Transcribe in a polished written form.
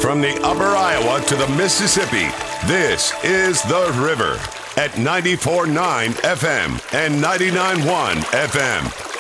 From the upper Iowa to the Mississippi, this is The River at 94.9 FM and 99.1 FM.